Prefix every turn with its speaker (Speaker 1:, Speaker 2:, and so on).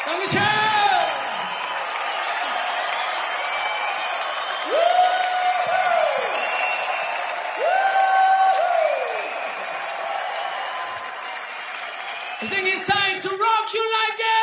Speaker 1: Dankeschön! I think it's time to rock you like that!